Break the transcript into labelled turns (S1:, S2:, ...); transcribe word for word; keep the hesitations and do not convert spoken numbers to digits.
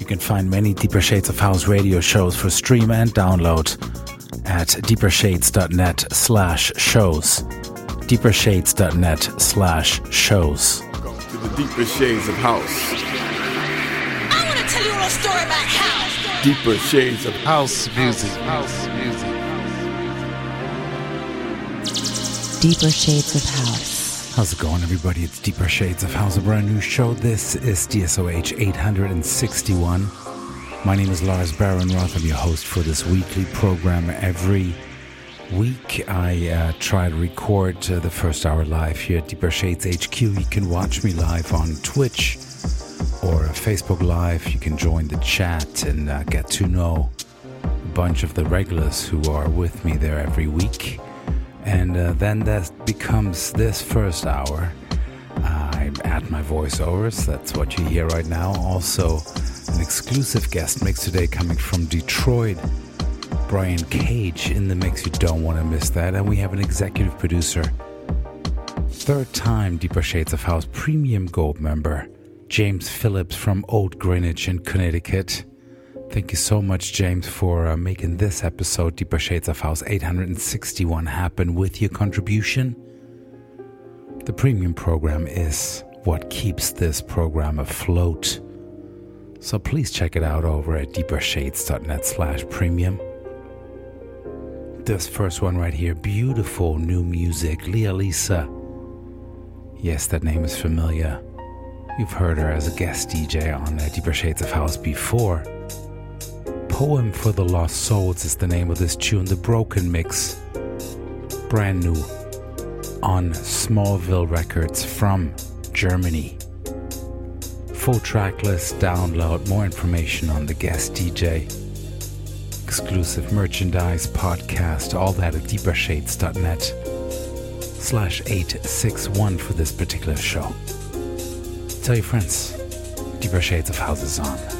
S1: can find many Deeper Shades of House radio shows for stream and download at deepershades.net slash shows. deepershades.net slash shows.
S2: Welcome to the Deeper Shades of House.
S3: I want to tell you a little story about house.
S2: Deeper Shades of
S4: House music. House music.
S5: Deeper Shades of House.
S1: How's it going, everybody? It's Deeper Shades of House, a brand new show. This is D S O H eight hundred sixty-one. My name is Lars Barenroth. I'm your host for this weekly program. Every week I uh, try to record uh, the first hour live here at Deeper Shades H Q. You can watch me live on Twitch or Facebook Live. You can join the chat and uh, get to know a bunch of the regulars who are with me there every week. And uh, then that becomes this first hour. Uh, I add my voiceovers. That's what you hear right now. Also, an exclusive guest mix today coming from Detroit. Brian Cage in the mix. You don't want to miss that. And we have an executive producer. Third time Deeper Shades of House Premium Gold member, James Phillips from Old Greenwich in Connecticut. Thank you so much, James, for uh, making this episode, Deeper Shades of House eight hundred sixty-one, happen with your contribution. The premium program is what keeps this program afloat. So please check it out over at deepershades.net slash premium. This first one right here, beautiful new music, Leah Lisa. Yes, that name is familiar. You've heard her as a guest D J on uh, Deeper Shades of House before. Poem for the Lost Souls is the name of this tune, the Broken Mix. Brand new on Smallville Records from Germany. Full track list, download, more information on the guest D J. Exclusive merchandise, podcast, all that at deepershades.net slash 861 for this particular show. Tell your friends, Deeper Shades of House is on.